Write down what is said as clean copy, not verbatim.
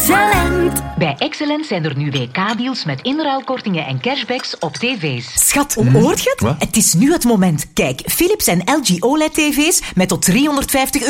Excellent. Bij Excellent zijn er nu WK-deals met inruilkortingen en cashbacks op tv's. Schat, hoort je het? Wat? Het is nu het moment. Kijk, Philips en LG OLED-tv's met tot €350